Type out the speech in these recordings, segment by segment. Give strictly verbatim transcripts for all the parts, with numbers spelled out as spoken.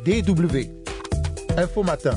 D W. Info Matin.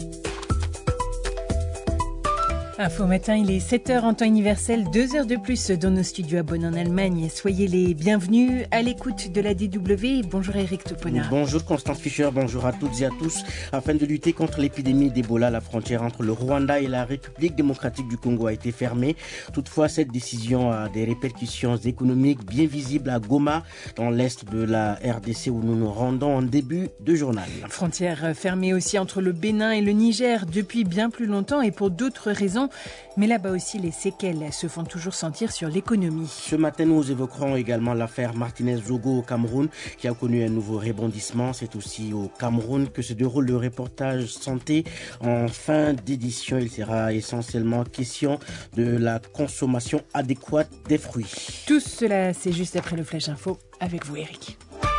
Info Matin, il est sept heures en temps universel, deux heures de plus dans nos studios à Bonn en Allemagne. Soyez les bienvenus à l'écoute de la D W. Bonjour Eric Topona. Bonjour Constance Fischer, bonjour à toutes et à tous. Afin de lutter contre l'épidémie d'Ebola, la frontière entre le Rwanda et la République démocratique du Congo a été fermée. Toutefois, cette décision a des répercussions économiques bien visibles à Goma, dans l'est de la R D C où nous nous rendons en début de journal. Frontière fermée aussi entre le Bénin et le Niger depuis bien plus longtemps et pour d'autres raisons. Mais là-bas aussi, les séquelles se font toujours sentir sur l'économie. Ce matin, nous évoquerons également l'affaire Martinez-Zogo au Cameroun, qui a connu un nouveau rebondissement. C'est aussi au Cameroun que se déroule le reportage santé. En fin d'édition, il sera essentiellement question de la consommation adéquate des fruits. Tout cela, c'est juste après le Flash Info. Avec vous, Eric.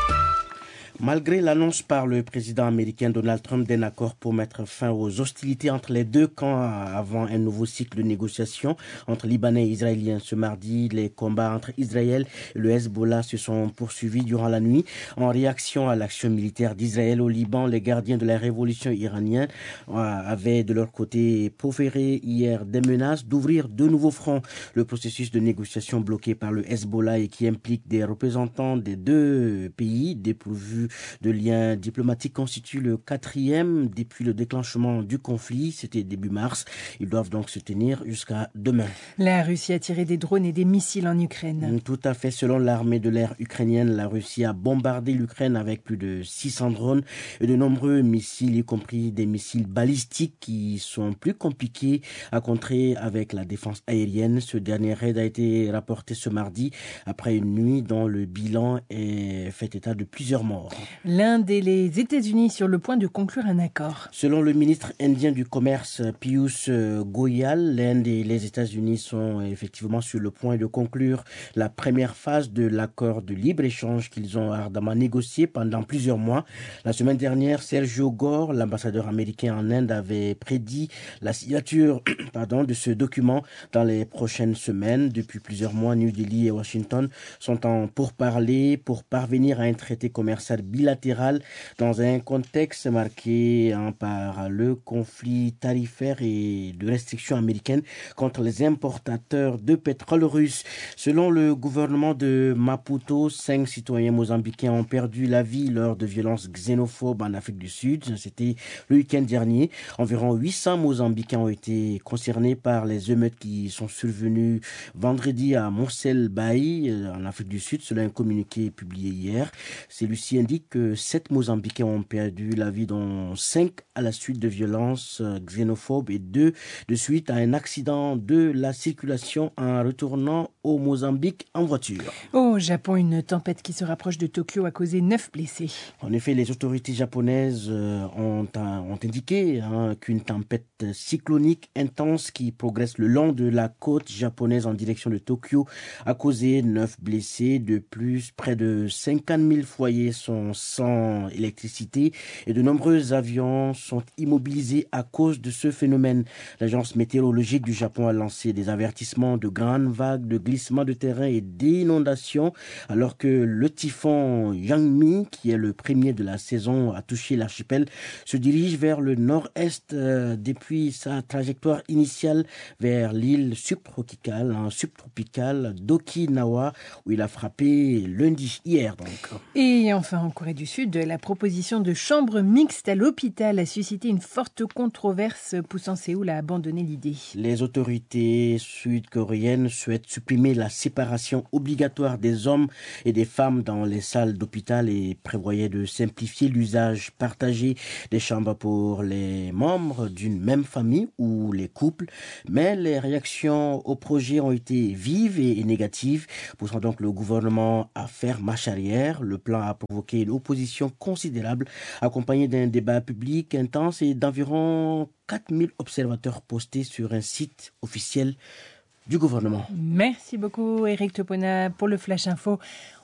Malgré l'annonce par le président américain Donald Trump d'un accord pour mettre fin aux hostilités entre les deux camps avant un nouveau cycle de négociations entre Libanais et Israéliens ce mardi, les combats entre Israël et le Hezbollah se sont poursuivis durant la nuit. En réaction à l'action militaire d'Israël au Liban, les gardiens de la révolution iranienne avaient de leur côté proféré hier des menaces d'ouvrir de nouveaux fronts. Le processus de négociation bloqué par le Hezbollah et qui implique des représentants des deux pays dépourvus de liens diplomatiques constitue le quatrième depuis le déclenchement du conflit. C'était début mars. Ils doivent donc se tenir jusqu'à demain. La Russie a tiré des drones et des missiles en Ukraine. Tout à fait. Selon l'armée de l'air ukrainienne, la Russie a bombardé l'Ukraine avec plus de six cents drones et de nombreux missiles, y compris des missiles balistiques qui sont plus compliqués à contrer avec la défense aérienne. Ce dernier raid a été rapporté ce mardi après une nuit dont le bilan est fait état de plusieurs morts. L'Inde et les États-Unis sur le point de conclure un accord. Selon le ministre indien du Commerce, Piyush Goyal, l'Inde et les États-Unis sont effectivement sur le point de conclure la première phase de l'accord de libre-échange qu'ils ont ardemment négocié pendant plusieurs mois. La semaine dernière, Sergio Gore, l'ambassadeur américain en Inde, avait prédit la signature pardon, de ce document dans les prochaines semaines. Depuis plusieurs mois, New Delhi et Washington sont en pourparlers pour parvenir à un traité commercial bilatéral dans un contexte marqué hein, par le conflit tarifaire et de restrictions américaines contre les importateurs de pétrole russe. Selon le gouvernement de Maputo, cinq citoyens mozambicains ont perdu la vie lors de violences xénophobes en Afrique du Sud. C'était le week-end dernier. Environ huit cents Mozambicains ont été concernés par les émeutes qui sont survenues vendredi à Mossel Bay en Afrique du Sud, selon un communiqué publié hier. Celui-ci indique que sept Mozambicains ont perdu la vie, dont cinq à la suite de violences xénophobes et deux de suite à un accident de la circulation en retournant au Mozambique en voiture. Au Japon, une tempête qui se rapproche de Tokyo a causé neuf blessés. En effet, les autorités japonaises ont, ont indiqué hein, qu'une tempête cyclonique intense qui progresse le long de la côte japonaise en direction de Tokyo a causé neuf blessés. De plus, près de cinquante mille foyers sont sans électricité et de nombreux avions sont immobilisés à cause de ce phénomène. L'agence météorologique du Japon a lancé des avertissements de grandes vagues, de glissements de terrain et d'inondations, alors que le typhon Yangmi, qui est le premier de la saison à toucher l'archipel, se dirige vers le nord-est euh, depuis sa trajectoire initiale vers l'île subtropicale, hein, subtropicale d'Okinawa, où il a frappé lundi, hier donc. Et enfin, en Corée du Sud, la proposition de chambre mixte à l'hôpital a suscité une forte controverse, poussant Séoul à abandonner l'idée. Les autorités sud-coréennes souhaitent supprimer la séparation obligatoire des hommes et des femmes dans les salles d'hôpital et prévoyaient de simplifier l'usage partagé des chambres pour les membres d'une même famille ou les couples. Mais les réactions au projet ont été vives et négatives, poussant donc le gouvernement à faire marche arrière. Le plan a provoqué une opposition considérable, accompagnée d'un débat public intense et d'environ quatre mille observateurs postés sur un site officiel du gouvernement. Merci beaucoup Eric Topona pour le Flash Info.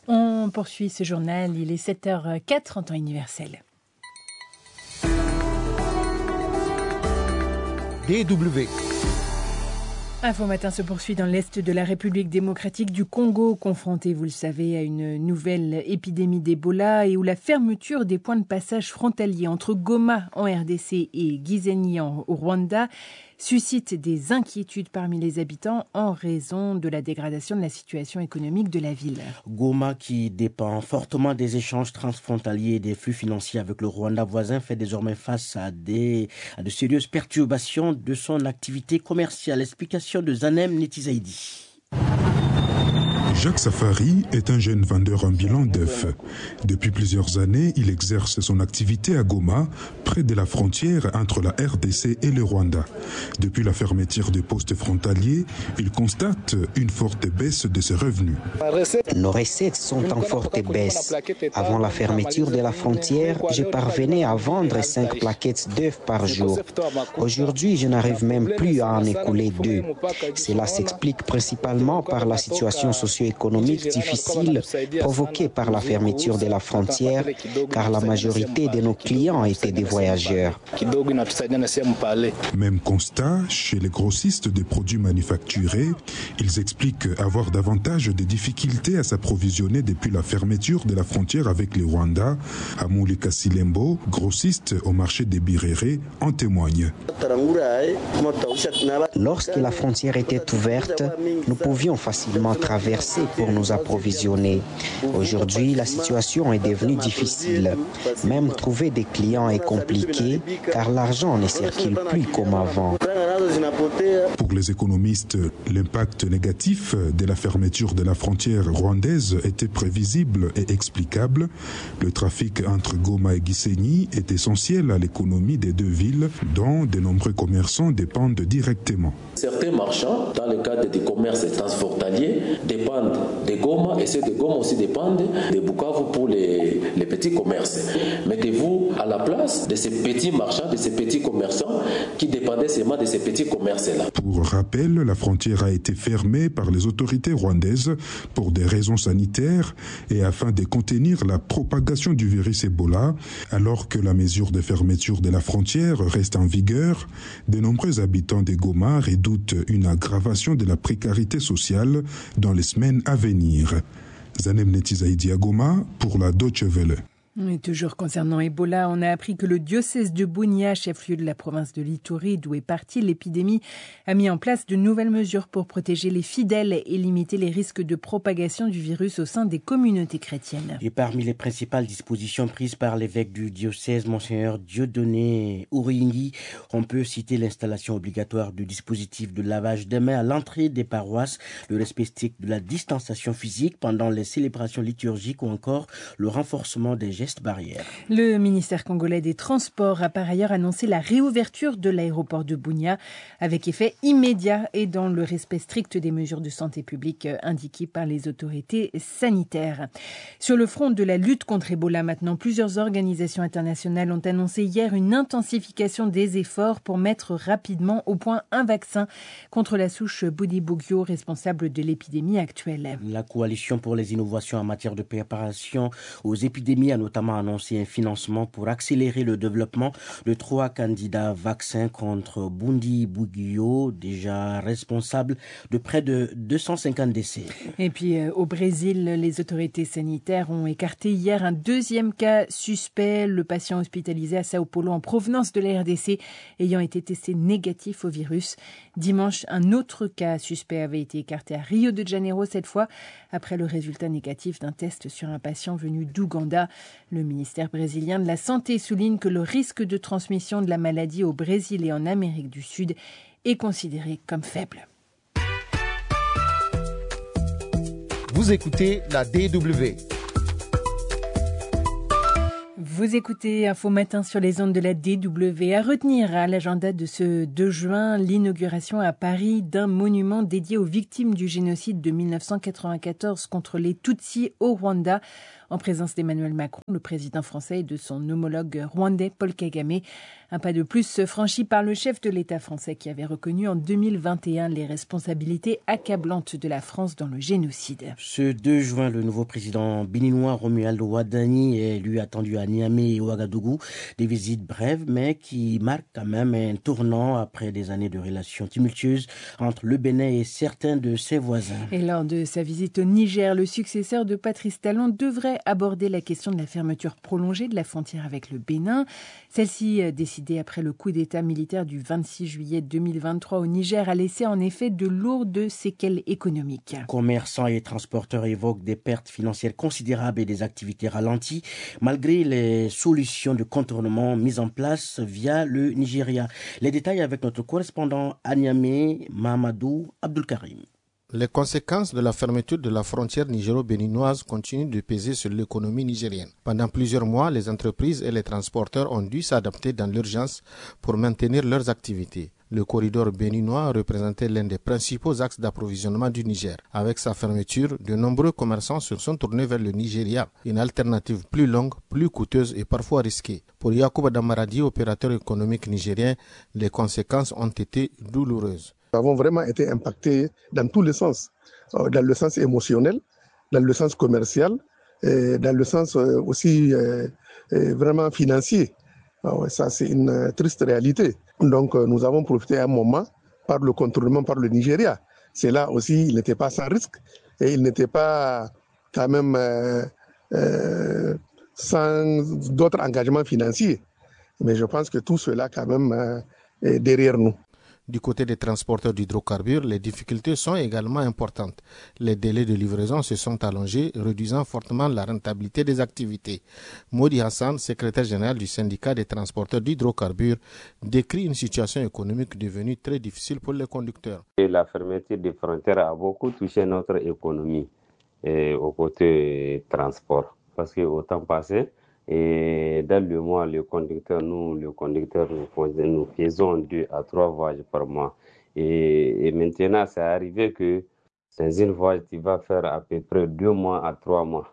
On poursuit ce journal, il est sept heures zéro quatre en temps universel. D W. Info Matin se poursuit dans l'est de la République démocratique du Congo, confronté, vous le savez, à une nouvelle épidémie d'Ebola et où la fermeture des points de passage frontaliers entre Goma en R D C et Gisenyi au Rwanda suscite des inquiétudes parmi les habitants en raison de la dégradation de la situation économique de la ville. Goma, qui dépend fortement des échanges transfrontaliers et des flux financiers avec le Rwanda voisin, fait désormais face à, des, à de sérieuses perturbations de son activité commerciale. Explication de Zanem Netizaidi. Jacques Safari est un jeune vendeur ambulant d'œufs. Depuis plusieurs années, il exerce son activité à Goma, près de la frontière entre la R D C et le Rwanda. Depuis la fermeture des postes frontaliers, il constate une forte baisse de ses revenus. Nos recettes sont en forte baisse. Avant la fermeture de la frontière, je parvenais à vendre cinq plaquettes d'œufs par jour. Aujourd'hui, je n'arrive même plus à en écouler deux. Cela s'explique principalement par la situation socio-économique difficile provoquée par la fermeture de la frontière, car la majorité de nos clients étaient des voyageurs. Même constat chez les grossistes des produits manufacturés. Ils expliquent avoir davantage de difficultés à s'approvisionner depuis la fermeture de la frontière avec le Rwanda. Amouli Kasilembo, grossiste au marché des Biréré, en témoigne. Lorsque la frontière était ouverte, nous pouvions facilement traverser pour nous approvisionner. Aujourd'hui, la situation est devenue difficile. Même trouver des clients est compliqué car l'argent ne circule plus comme avant. Pour les économistes, l'impact négatif de la fermeture de la frontière rwandaise était prévisible et explicable. Le trafic entre Goma et Gisenyi est essentiel à l'économie des deux villes, dont de nombreux commerçants dépendent directement. Certains marchands, dans le cadre des commerces transfrontaliers, dépendent de Goma et ceux de Goma aussi dépendent de Bukavu pour les, les petits commerces. Mettez-vous à la place de ces petits marchands, de ces petits commerçants qui dépendaient seulement de ces petits commerces-là. Pour rappel, la frontière a été fermée par les autorités rwandaises pour des raisons sanitaires et afin de contenir la propagation du virus Ebola. Alors que la mesure de fermeture de la frontière reste en vigueur, de nombreux habitants de Goma redoutent une aggravation de la précarité sociale dans les semaines à venir. Zanem Netizaidi à Goma pour la Deutsche Welle. Et toujours concernant Ebola, on a appris que le diocèse de Bunia, chef-lieu de la province de l'Ituri, d'où est partie l'épidémie, a mis en place de nouvelles mesures pour protéger les fidèles et limiter les risques de propagation du virus au sein des communautés chrétiennes. Et parmi les principales dispositions prises par l'évêque du diocèse, Monseigneur Dieudonné Ouringui, on peut citer l'installation obligatoire du dispositif de lavage des mains à l'entrée des paroisses, le respect strict de la distanciation physique pendant les célébrations liturgiques ou encore le renforcement des gestes barrières. Le ministère congolais des Transports a par ailleurs annoncé la réouverture de l'aéroport de Bunia avec effet immédiat et dans le respect strict des mesures de santé publique indiquées par les autorités sanitaires. Sur le front de la lutte contre Ebola maintenant, plusieurs organisations internationales ont annoncé hier une intensification des efforts pour mettre rapidement au point un vaccin contre la souche Bundibugyo responsable de l'épidémie actuelle. La coalition pour les innovations en matière de préparation aux épidémies a notamment annoncé un financement pour accélérer le développement de trois candidats vaccins contre Bundibugyo, déjà responsables de près de deux cent cinquante décès. Et puis euh, au Brésil, les autorités sanitaires ont écarté hier un deuxième cas suspect, le patient hospitalisé à Sao Paulo en provenance de la R D C ayant été testé négatif au virus. Dimanche, un autre cas suspect avait été écarté à Rio de Janeiro cette fois après le résultat négatif d'un test sur un patient venu d'Ouganda. Le ministère brésilien de la Santé souligne que le risque de transmission de la maladie au Brésil et en Amérique du Sud est considéré comme faible. Vous écoutez la D W. Vous écoutez Info Matin sur les ondes de la D W. À retenir à l'agenda de ce deux juin, l'inauguration à Paris d'un monument dédié aux victimes du génocide de mille neuf cent quatre-vingt-quatorze contre les Tutsis au Rwanda. en présence d'Emmanuel Macron, le président français, et de son homologue rwandais Paul Kagame. Un pas de plus franchi par le chef de l'État français qui avait reconnu en deux mille vingt et un les responsabilités accablantes de la France dans le génocide. Ce deux juin, le nouveau président béninois Romuald Wadani est lui attendu à Niamey et Ouagadougou. Des visites brèves mais qui marquent quand même un tournant après des années de relations tumultueuses entre le Bénin et certains de ses voisins. Et lors de sa visite au Niger, le successeur de Patrice Talon devrait aborder la question de la fermeture prolongée de la frontière avec le Bénin. Celle-ci, décidée après le coup d'État militaire du vingt-six juillet deux mille vingt-trois au Niger, a laissé en effet de lourdes séquelles économiques. Commerçants et transporteurs évoquent des pertes financières considérables et des activités ralenties, malgré les solutions de contournement mises en place via le Nigeria. Les détails avec notre correspondant à Niamey, Mahamadou Abdulkarim. Les conséquences de la fermeture de la frontière nigéro-béninoise continuent de peser sur l'économie nigérienne. Pendant plusieurs mois, les entreprises et les transporteurs ont dû s'adapter dans l'urgence pour maintenir leurs activités. Le corridor béninois représentait l'un des principaux axes d'approvisionnement du Niger. Avec sa fermeture, de nombreux commerçants se sont tournés vers le Nigeria, une alternative plus longue, plus coûteuse et parfois risquée. Pour Yakuba Damaradi, opérateur économique nigérien, les conséquences ont été douloureuses. Nous avons vraiment été impactés dans tous les sens, dans le sens émotionnel, dans le sens commercial, et dans le sens aussi vraiment financier. Ça, c'est une triste réalité. Donc, nous avons profité un moment par le contournement par le Nigeria. C'est là aussi, il n'était pas sans risque et il n'était pas quand même euh, euh, sans d'autres engagements financiers. Mais je pense que tout cela quand même euh, est derrière nous. Du côté des transporteurs d'hydrocarbures, les difficultés sont également importantes. Les délais de livraison se sont allongés, réduisant fortement la rentabilité des activités. Modi Hassan, secrétaire général du syndicat des transporteurs d'hydrocarbures, décrit une situation économique devenue très difficile pour les conducteurs. Et la fermeture des frontières a beaucoup touché notre économie et au côté transport. Parce qu'au temps passé, et dans le mois, le conducteur, nous, le conducteur, nous, nous faisons deux à trois voyages par mois. Et, et maintenant, c'est arrivé que dans une voyage, tu vas faire à peu près deux mois à trois mois.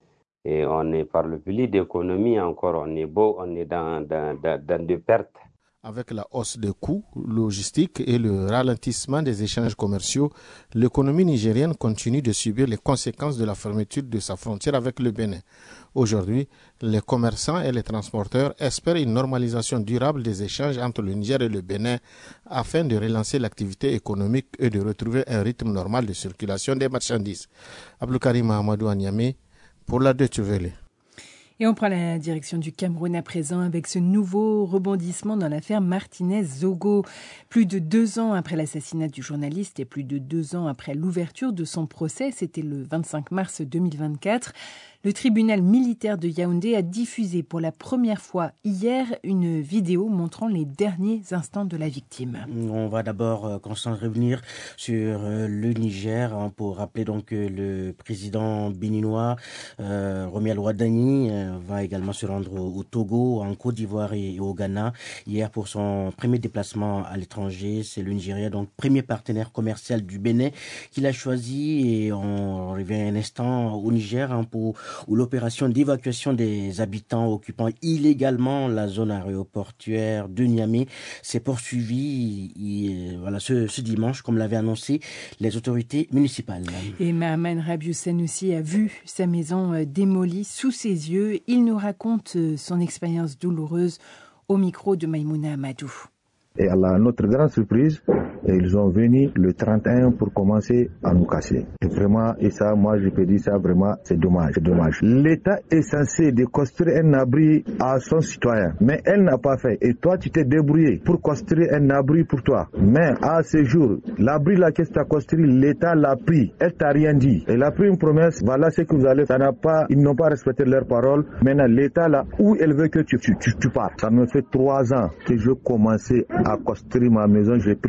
Et on est par le pli d'économie encore, on est beau, on est dans, dans, dans, dans des pertes. Avec la hausse des coûts logistiques et le ralentissement des échanges commerciaux, l'économie nigérienne continue de subir les conséquences de la fermeture de sa frontière avec le Bénin. Aujourd'hui, les commerçants et les transporteurs espèrent une normalisation durable des échanges entre le Niger et le Bénin afin de relancer l'activité économique et de retrouver un rythme normal de circulation des marchandises. Abdulkarim Mahamadou à Niamey pour la Deutsche Welle. Et on prend la direction du Cameroun à présent avec ce nouveau rebondissement dans l'affaire Martinez-Zogo. Plus de deux ans après l'assassinat du journaliste et plus de deux ans après l'ouverture de son procès, c'était le vingt-cinq mars deux mille vingt-quatre, le tribunal militaire de Yaoundé a diffusé pour la première fois hier une vidéo montrant les derniers instants de la victime. On va d'abord, euh, Constance, revenir sur euh, le Niger hein, pour rappeler donc que le président béninois euh, Romuald Wadani euh, va également se rendre au, au Togo, en Côte d'Ivoire et, et au Ghana hier pour son premier déplacement à l'étranger. C'est le Nigeria, donc premier partenaire commercial du Bénin qu'il a choisi et on revient un instant au Niger hein, pour où l'opération d'évacuation des habitants occupant illégalement la zone aéroportuaire de Niamey s'est poursuivie et, voilà, ce, ce dimanche, comme l'avaient annoncé les autorités municipales. Et Mahaman Rabiou Sanoussi a vu sa maison démolie sous ses yeux. Il nous raconte son expérience douloureuse au micro de Maïmouna Amadou. Et à la, notre grande surprise, ils sont venus le trente et un pour commencer à nous casser. Et vraiment, et ça, moi je peux dire ça, vraiment, c'est dommage, c'est dommage. L'État est censé de construire un abri à son citoyen, mais elle n'a pas fait. Et toi, tu t'es débrouillé pour construire un abri pour toi. Mais à ce jour, l'abri là que tu as construit, l'État l'a pris. Elle t'a rien dit. Elle a pris une promesse, voilà ce que vous allez, ça n'a pas, ils n'ont pas respecté leur parole. Maintenant, l'État là, où elle veut que tu, tu, tu, tu pars. Ça me fait trois ans que je commençais à construire ma maison, j'ai pris un prêt.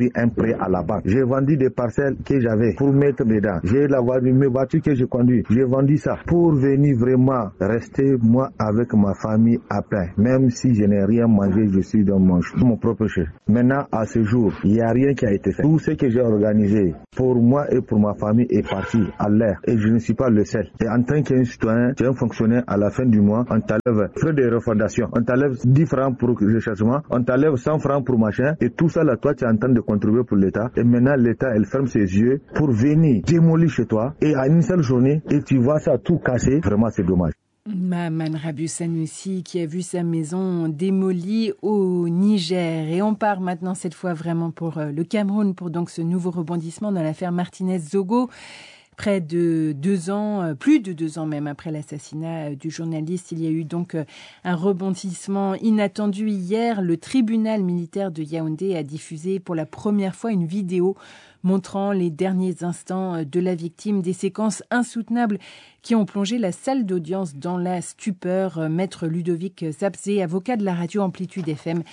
prêt à la banque. J'ai vendu des parcelles que j'avais pour mettre dedans. J'ai la voiture, mes voitures que je conduis. J'ai vendu ça pour venir vraiment rester moi avec ma famille à plein. Même si je n'ai rien mangé, je suis dans mon, mon propre chef. Maintenant, à ce jour, il n'y a rien qui a été fait. Tout ce que j'ai organisé pour moi et pour ma famille est parti à l'air. Et je ne suis pas le seul. Et en tant qu'un citoyen, tu es un fonctionnaire, à la fin du mois, on t'enlève frais de refondation, on t'enlève dix francs pour le chargement, on t'enlève cent francs pour machin. Et tout ça, là, toi, tu es en train de contribuer pour l'État. Et maintenant, l'État, elle ferme ses yeux pour venir démolir chez toi. Et à une seule journée, et tu vois ça tout cassé. Vraiment, c'est dommage. Maman Rabiou Sanoussi qui a vu sa maison démolie au Niger. Et on part maintenant cette fois vraiment pour le Cameroun pour donc ce nouveau rebondissement dans l'affaire Martinez-Zogo. Près de deux ans, plus de deux ans même après l'assassinat du journaliste, il y a eu donc un rebondissement inattendu hier. Le tribunal militaire de Yaoundé a diffusé pour la première fois une vidéo montrant les derniers instants de la victime, des séquences insoutenables qui ont plongé la salle d'audience dans la stupeur. Maître Ludovic Zabzé, avocat de la radio Amplitude F M,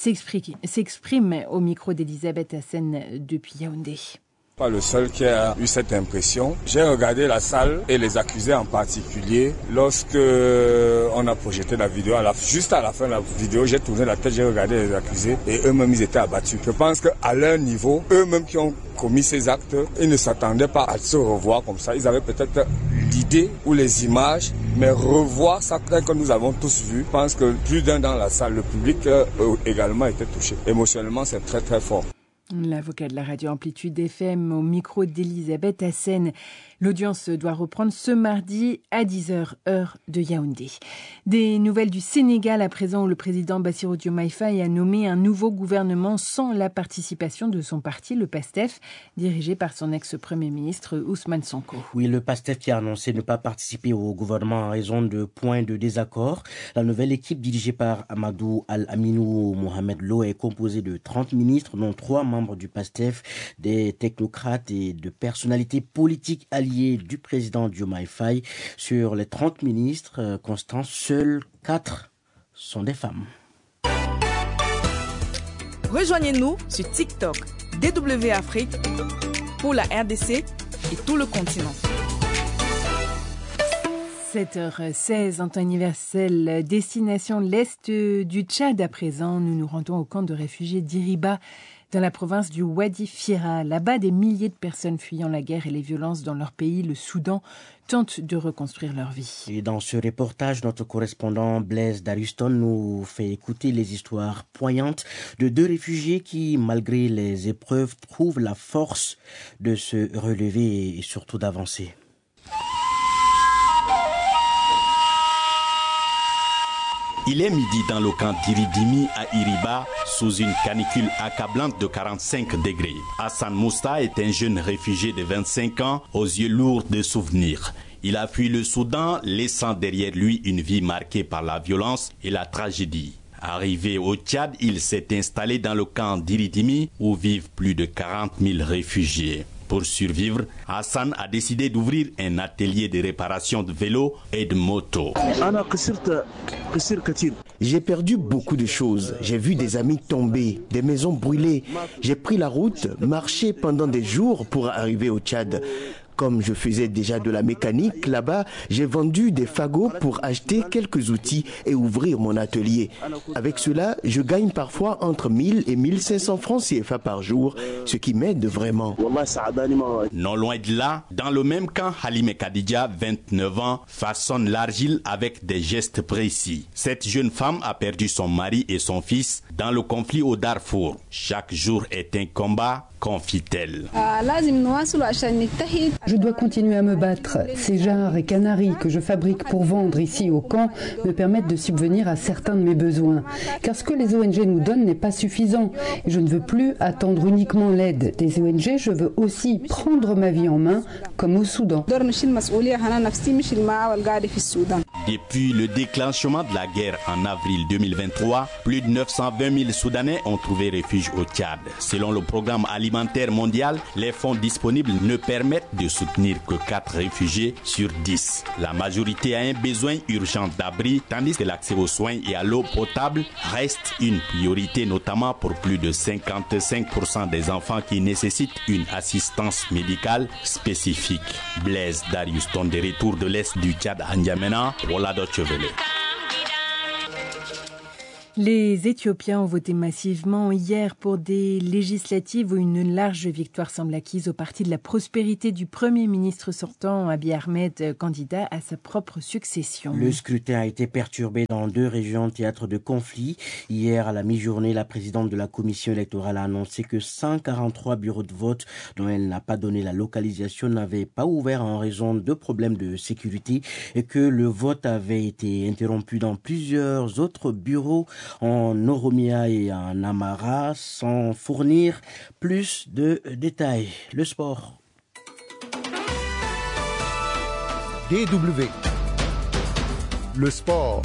s'exprime au micro d'Elisabeth Hassen depuis Yaoundé. Pas le seul qui a eu cette impression. J'ai regardé la salle et les accusés en particulier. Lorsque on a projeté la vidéo, à la, juste à la fin de la vidéo, j'ai tourné la tête, j'ai regardé les accusés et eux-mêmes ils étaient abattus. Je pense qu'à leur niveau, eux-mêmes qui ont commis ces actes, ils ne s'attendaient pas à se revoir comme ça. Ils avaient peut-être l'idée ou les images, mais revoir ça que nous avons tous vu. Je pense que plus d'un dans la salle, le public euh, également était touché. Émotionnellement, c'est très très fort. L'avocat de la radio Amplitude F M au micro d'Elisabeth Hassen. L'audience doit reprendre ce mardi à dix heures, heure de Yaoundé. Des nouvelles du Sénégal à présent où le président Bassirou Diomaye Faye a nommé un nouveau gouvernement sans la participation de son parti, le PASTEF, dirigé par son ex-premier ministre Ousmane Sonko. Oui, le PASTEF qui a annoncé ne pas participer au gouvernement en raison de points de désaccord. La nouvelle équipe dirigée par Amadou Al-Aminou Mohamed Lo est composée de trente ministres, dont trois membres du PASTEF, des technocrates et de personnalités politiques alliées du président Diomaye Faye. Sur les trente ministres constants, seuls quatre sont des femmes. Rejoignez-nous sur TikTok, D W Afrique, pour la R D C et tout le continent. sept heures seize en temps universel, destination l'est du Tchad à présent. Nous nous rendons au camp de réfugiés d'Iriba, dans la province du Wadi Fira. Là-bas, des milliers de personnes fuyant la guerre et les violences dans leur pays, le Soudan, tentent de reconstruire leur vie. Et dans ce reportage, notre correspondant Blaise Daruston nous fait écouter les histoires poignantes de deux réfugiés qui, malgré les épreuves, trouvent la force de se relever et surtout d'avancer. Il est midi dans le camp d'Iridimi à Iriba, sous une canicule accablante de quarante-cinq degrés. Hassan Mousta est un jeune réfugié de vingt-cinq ans, aux yeux lourds de souvenirs. Il a fui le Soudan, laissant derrière lui une vie marquée par la violence et la tragédie. Arrivé au Tchad, il s'est installé dans le camp d'Iridimi, où vivent plus de quarante mille réfugiés. Pour survivre, Hassan a décidé d'ouvrir un atelier de réparation de vélos et de motos. J'ai perdu beaucoup de choses. J'ai vu des amis tomber, des maisons brûlées. J'ai pris la route, marché pendant des jours pour arriver au Tchad. Comme je faisais déjà de la mécanique là-bas, j'ai vendu des fagots pour acheter quelques outils et ouvrir mon atelier. Avec cela, je gagne parfois entre mille et mille cinq cents francs C F A par jour, ce qui m'aide vraiment. Non loin de là, dans le même camp, Halime Kadidja, vingt-neuf ans, façonne l'argile avec des gestes précis. Cette jeune femme a perdu son mari et son fils dans le conflit au Darfour. Chaque jour est un combat, confie-t-elle. Je dois continuer à me battre. Ces jarres et canaris que je fabrique pour vendre ici au camp me permettent de subvenir à certains de mes besoins. Car ce que les O N G nous donnent n'est pas suffisant. Et je ne veux plus attendre uniquement l'aide des O N G, je veux aussi prendre ma vie en main, comme au Soudan. Depuis le déclenchement de la guerre en avril deux mille vingt-trois, plus de neuf cent vingt mille Soudanais ont trouvé refuge au Tchad. Selon le programme alimentaire mondial, les fonds disponibles ne permettent de soutenir que quatre réfugiés sur dix. La majorité a un besoin urgent d'abri, tandis que l'accès aux soins et à l'eau potable reste une priorité, notamment pour plus de cinquante-cinq pour cent des enfants qui nécessitent une assistance médicale spécifique. Blaise Dariuston, de retour de l'Est du Tchad à N'Djamena, Rola Deutsche Welle. Les Éthiopiens ont voté massivement hier pour des législatives où une large victoire semble acquise au parti de la prospérité du Premier ministre sortant, Abiy Ahmed, candidat à sa propre succession. Le scrutin a été perturbé dans deux régions théâtres de conflits. Hier, à la mi-journée, la présidente de la commission électorale a annoncé que cent quarante-trois bureaux de vote, dont elle n'a pas donné la localisation, n'avaient pas ouvert en raison de problèmes de sécurité et que le vote avait été interrompu dans plusieurs autres bureaux en Oromia et en Amara, sans fournir plus de détails. Le sport. D W. Le sport.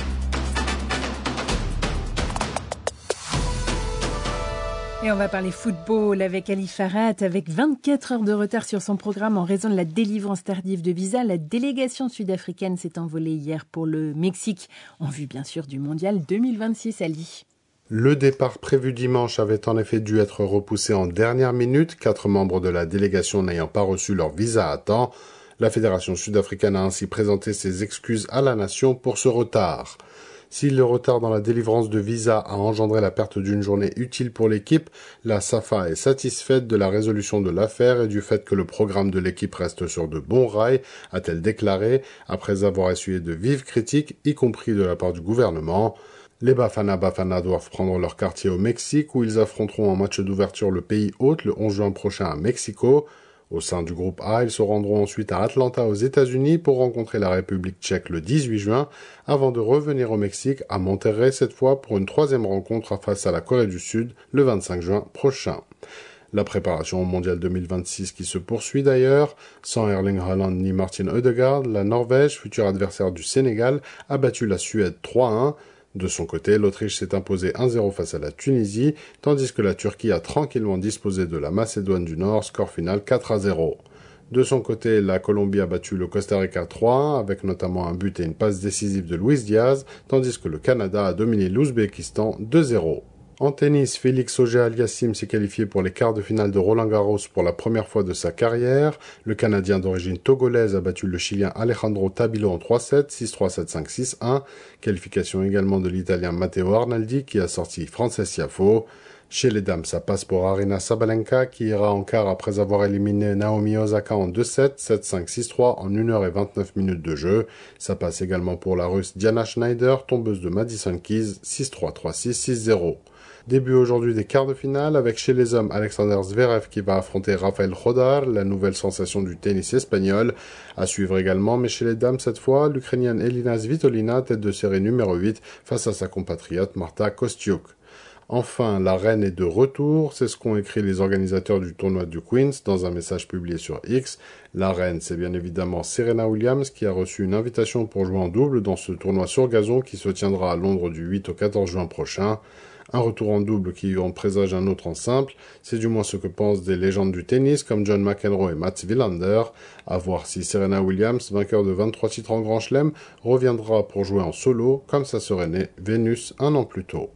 Et on va parler football avec Ali Farhat. Avec vingt-quatre heures de retard sur son programme en raison de la délivrance tardive de visa, la délégation sud-africaine s'est envolée hier pour le Mexique, en vue bien sûr du mondial deux mille vingt-six. Ali. Le départ prévu dimanche avait en effet dû être repoussé en dernière minute, quatre membres de la délégation n'ayant pas reçu leur visa à temps. La fédération sud-africaine a ainsi présenté ses excuses à la nation pour ce retard. Si le retard dans la délivrance de visa a engendré la perte d'une journée utile pour l'équipe, la SAFA est satisfaite de la résolution de l'affaire et du fait que le programme de l'équipe reste sur de bons rails, a-t-elle déclaré, après avoir essuyé de vives critiques, y compris de la part du gouvernement. Les Bafana Bafana doivent prendre leur quartier au Mexique, où ils affronteront en match d'ouverture le pays hôte le onze juin prochain à Mexico. Au sein du groupe A, ils se rendront ensuite à Atlanta aux États-Unis pour rencontrer la République tchèque le dix-huit juin, avant de revenir au Mexique, à Monterrey cette fois, pour une troisième rencontre face à la Corée du Sud le vingt-cinq juin prochain. La préparation au mondial deux mille vingt-six qui se poursuit d'ailleurs. Sans Erling Haaland ni Martin Ødegaard, la Norvège, futur adversaire du Sénégal, a battu la Suède trois à un. De son côté, l'Autriche s'est imposée un zéro face à la Tunisie, tandis que la Turquie a tranquillement disposé de la Macédoine du Nord, score final quatre à zéro. De son côté, la Colombie a battu le Costa Rica trois à un, avec notamment un but et une passe décisive de Luis Diaz, tandis que le Canada a dominé l'Ouzbékistan deux zéro. En tennis, Félix Auger-Aliassime s'est qualifié pour les quarts de finale de Roland-Garros pour la première fois de sa carrière. Le Canadien d'origine togolaise a battu le Chilien Alejandro Tabilo en trois sept, six trois, sept cinq, six un. Qualification également de l'Italien Matteo Arnaldi qui a sorti Frances Tiafoe. Chez les dames, ça passe pour Aryna Sabalenka qui ira en quart après avoir éliminé Naomi Osaka en deux sept, sept cinq, six trois en une heure et vingt-neuf minutes de jeu. Ça passe également pour la Russe Diana Schneider, tombeuse de Madison Keys, six trois, trois six, six zéro. Début aujourd'hui des quarts de finale avec chez les hommes Alexander Zverev qui va affronter Rafael Rodar, la nouvelle sensation du tennis espagnol. À suivre également, mais chez les dames cette fois, l'Ukrainienne Elina Svitolina, tête de série numéro huit, face à sa compatriote Marta Kostyuk. Enfin, la reine est de retour, c'est ce qu'ont écrit les organisateurs du tournoi du Queens dans un message publié sur X. La reine, c'est bien évidemment Serena Williams qui a reçu une invitation pour jouer en double dans ce tournoi sur gazon qui se tiendra à Londres du huit au quatorze juin prochain. Un retour en double qui en présage un autre en simple, c'est du moins ce que pensent des légendes du tennis comme John McEnroe et Mats Wilander. À voir si Serena Williams, vainqueur de vingt-trois titres en Grand Chelem, reviendra pour jouer en solo comme ça serait né Vénus un an plus tôt.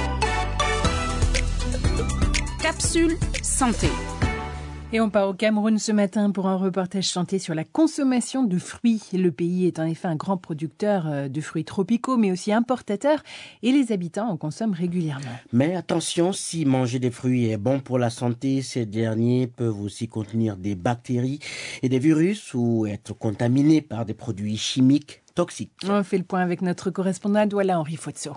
Capsule santé. Et on part au Cameroun ce matin pour un reportage santé sur la consommation de fruits. Le pays est en effet un grand producteur de fruits tropicaux, mais aussi importateur, et les habitants en consomment régulièrement. Mais attention, si manger des fruits est bon pour la santé, ces derniers peuvent aussi contenir des bactéries et des virus ou être contaminés par des produits chimiques toxiques. On fait le point avec notre correspondant Douala Henri Fotso.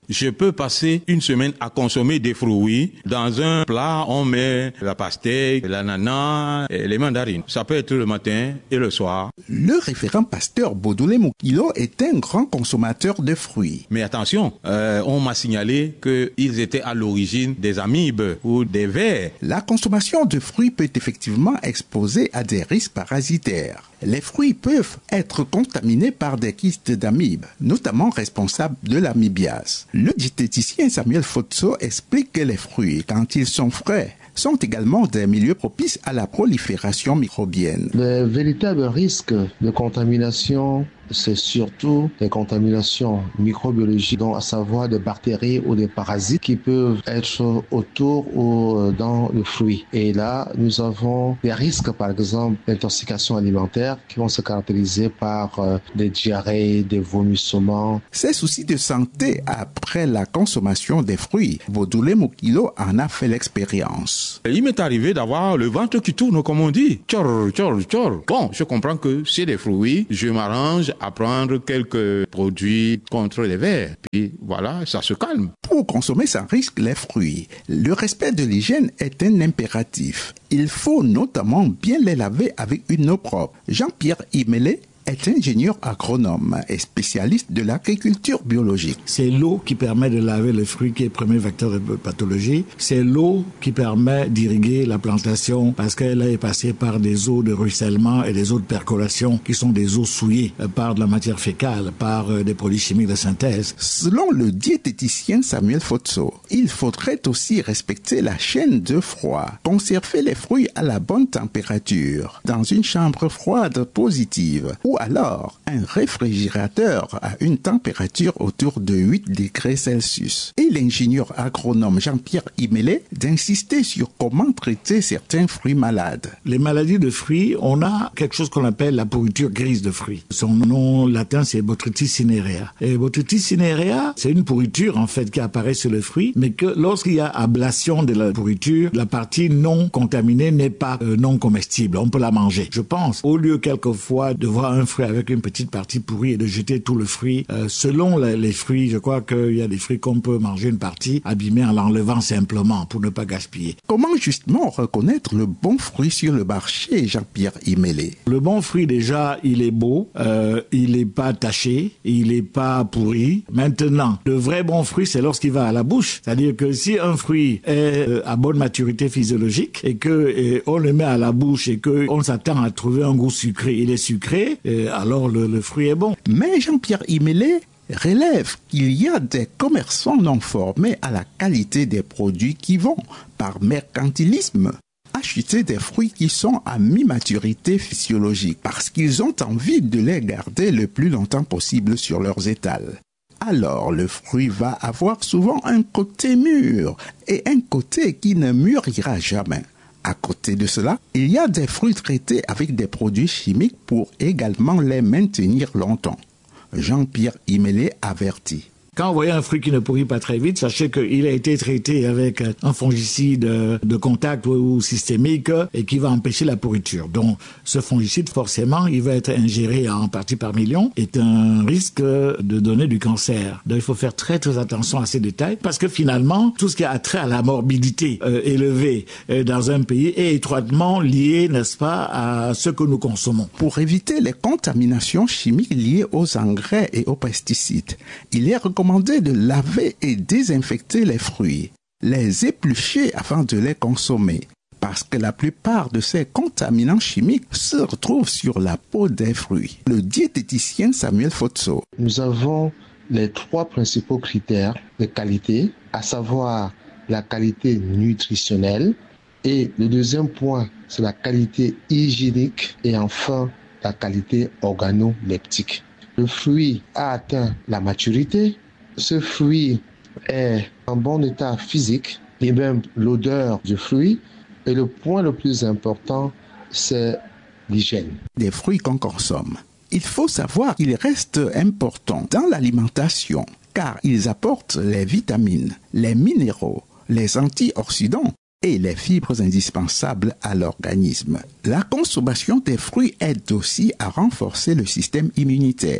Je peux passer une semaine à consommer des fruits. Dans un plat, on met la pastèque, l'ananas et les mandarines. Ça peut être le matin et le soir. Le référent pasteur Baudoulet Moukilo est un grand consommateur de fruits. Mais attention, euh, on m'a signalé qu'ils étaient à l'origine des amibes ou des vers. La consommation de fruits peut effectivement exposer à des risques parasitaires. Les fruits peuvent être contaminés par des kystes d'amibes, notamment responsables de l'amibiase. Le diététicien Samuel Fotso explique que les fruits, quand ils sont frais, sont également des milieux propices à la prolifération microbienne. Le véritable risque de contamination, c'est surtout des contaminations microbiologiques, donc à savoir des bactéries ou des parasites qui peuvent être autour ou dans le fruit. Et là, nous avons des risques, par exemple, d'intoxication alimentaire qui vont se caractériser par euh, des diarrhées, des vomissements. Ces soucis de santé après la consommation des fruits, Baudoulet Moukilo en a fait l'expérience. Il m'est arrivé d'avoir le ventre qui tourne, comme on dit. Tchor, tchor, tchor. Bon, je comprends que c'est des fruits. Je m'arrange à prendre quelques produits contre les vers. Puis voilà, ça se calme. Pour consommer sans risque les fruits, le respect de l'hygiène est un impératif. Il faut notamment bien les laver avec une eau propre. Jean-Pierre Imelé est ingénieur agronome et spécialiste de l'agriculture biologique. C'est l'eau qui permet de laver le fruit qui est le premier vecteur de pathologie. C'est l'eau qui permet d'irriguer la plantation parce qu'elle est passée par des eaux de ruissellement et des eaux de percolation qui sont des eaux souillées par de la matière fécale, par des produits chimiques de synthèse. Selon le diététicien Samuel Fotso, il faudrait aussi respecter la chaîne de froid, conserver les fruits à la bonne température, dans une chambre froide positive, ou alors un réfrigérateur à une température autour de huit degrés Celsius. Et l'ingénieur agronome Jean-Pierre Imelé d'insister sur comment traiter certains fruits malades. Les maladies de fruits, on a quelque chose qu'on appelle la pourriture grise de fruits. Son nom latin, c'est Botrytis cinerea. Et Botrytis cinerea, c'est une pourriture en fait qui apparaît sur le fruit, mais que lorsqu'il y a ablation de la pourriture, la partie non contaminée n'est pas euh, non comestible. On peut la manger. Je pense, au lieu quelquefois de voir un fruit avec une petite partie pourrie et de jeter tout le fruit. Euh, selon les, les fruits, je crois qu'il y a des fruits qu'on peut manger une partie abîmée en l'enlevant simplement pour ne pas gaspiller. Comment justement reconnaître le bon fruit sur le marché, Jean-Pierre Imelé? Le bon fruit déjà, il est beau, euh, il n'est pas taché, il n'est pas pourri. Maintenant, le vrai bon fruit, c'est lorsqu'il va à la bouche. C'est-à-dire que si un fruit est euh, à bonne maturité physiologique et que et on le met à la bouche et que on s'attend à trouver un goût sucré, il est sucré, et alors le, le fruit est bon. Mais Jean-Pierre Imelé relève qu'il y a des commerçants non formés à la qualité des produits qui vont, par mercantilisme, acheter des fruits qui sont à mi-maturité physiologique parce qu'ils ont envie de les garder le plus longtemps possible sur leurs étals. Alors le fruit va avoir souvent un côté mûr et un côté qui ne mûrira jamais. À côté de cela, il y a des fruits traités avec des produits chimiques pour également les maintenir longtemps. Jean-Pierre Imelé avertit. Quand vous voyez un fruit qui ne pourrit pas très vite, sachez qu'il a été traité avec un fongicide de contact ou systémique et qui va empêcher la pourriture. Donc, ce fongicide, forcément, il va être ingéré en partie par million, est un risque de donner du cancer. Donc, il faut faire très très attention à ces détails parce que finalement, tout ce qui a trait à la morbidité euh, élevée euh, dans un pays est étroitement lié, n'est-ce pas, à ce que nous consommons. Pour éviter les contaminations chimiques liées aux engrais et aux pesticides, il est recommandé de laver et désinfecter les fruits, les éplucher avant de les consommer, parce que la plupart de ces contaminants chimiques se retrouvent sur la peau des fruits. Le diététicien Samuel Fotso. Nous avons les trois principaux critères de qualité, à savoir la qualité nutritionnelle, et le deuxième point, c'est la qualité hygiénique, et enfin la qualité organoleptique. Le fruit a atteint la maturité. Ce fruit est en bon état physique et même l'odeur du fruit. Et le point le plus important, c'est l'hygiène. Des fruits qu'on consomme. Il faut savoir qu'ils restent importants dans l'alimentation car ils apportent les vitamines, les minéraux, les antioxydants et les fibres indispensables à l'organisme. La consommation des fruits aide aussi à renforcer le système immunitaire,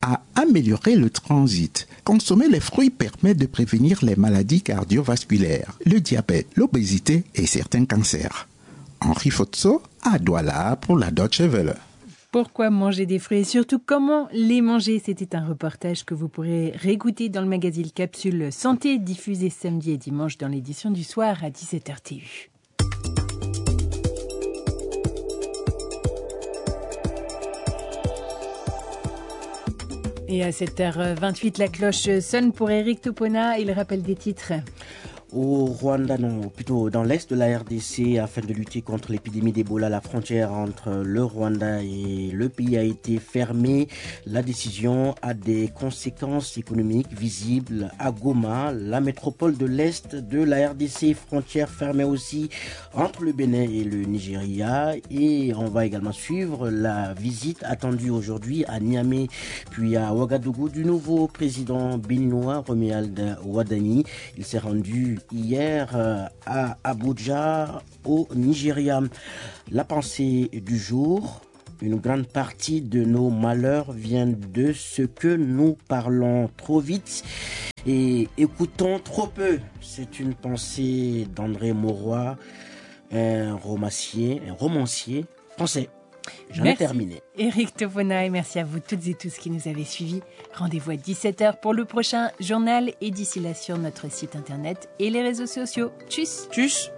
à améliorer le transit. Consommer les fruits permet de prévenir les maladies cardiovasculaires, le diabète, l'obésité et certains cancers. Henri Fotso à Douala pour la Deutsche Welle. Pourquoi manger des fruits et surtout comment les manger? C'était un reportage que vous pourrez réécouter dans le magazine Capsule Santé, diffusé samedi et dimanche dans l'édition du soir à dix-sept heures T U. Et à sept heures vingt-huit, la cloche sonne pour Eric Topona. Il rappelle des titres. Au Rwanda, non, plutôt dans l'est de la R D C, afin de lutter contre l'épidémie d'Ebola, la frontière entre le Rwanda et le pays a été fermée. La décision a des conséquences économiques visibles à Goma, la métropole de l'est de la R D C, frontière fermée aussi entre le Bénin et le Nigeria. Et on va également suivre la visite attendue aujourd'hui à Niamey puis à Ouagadougou du nouveau président béninois Romuald Wadani. Il s'est rendu hier à Abuja au Nigeria. La pensée du jour: une grande partie de nos malheurs vient de ce que nous parlons trop vite et écoutons trop peu. C'est une pensée d'André Mauroy, un romancier, un romancier français. J'en ai terminé. Eric Topona, et merci à vous toutes et tous qui nous avez suivis. Rendez-vous à dix-sept heures pour le prochain journal et d'ici là sur notre site internet et les réseaux sociaux. Tchuss. Tchuss.